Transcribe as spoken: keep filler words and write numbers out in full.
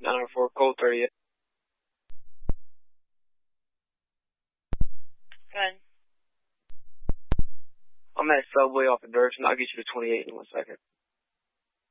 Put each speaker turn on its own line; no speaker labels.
nine oh four, Cold thirty-eight.
Good.
I'm at Subway off of Dirksen. I'll get you to twenty-eight in one second.